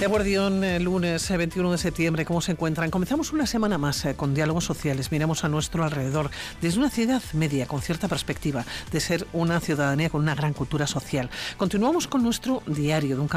Eguardión, lunes 21 de septiembre, ¿cómo se encuentran? Comenzamos una semana más con diálogos sociales. Miramos a nuestro alrededor desde una ciudad media con cierta perspectiva de ser una ciudadanía con una gran cultura social. Continuamos con nuestro diario de un